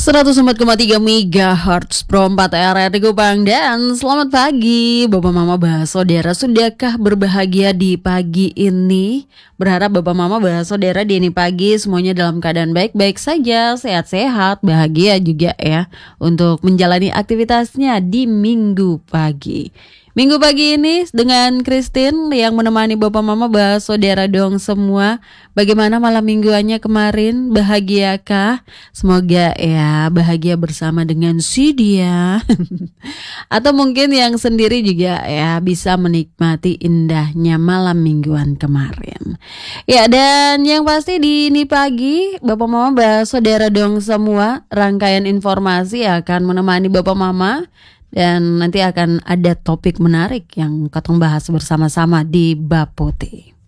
104,3 MHz Pro 4 RRI Kupang. Dan selamat pagi Bapak Mama Saudara. Sudahkah berbahagia di pagi ini? Berharap Bapak Mama Saudara di ini pagi semuanya dalam keadaan baik-baik saja, sehat-sehat, bahagia juga ya, untuk menjalani aktivitasnya di minggu pagi. Minggu pagi ini dengan Christine yang menemani Bapak Mama Saudara dong semua. Bagaimana malam mingguannya kemarin? Bahagiakah? Semoga ya bahagia bersama dengan si dia. Atau mungkin yang sendiri juga ya bisa menikmati indahnya malam mingguan kemarin. Ya, dan yang pasti di ini pagi Bapak Mama Saudara dong semua, rangkaian informasi akan menemani Bapak Mama. Dan nanti akan ada topik menarik yang katong bahas bersama-sama di Bab Putih.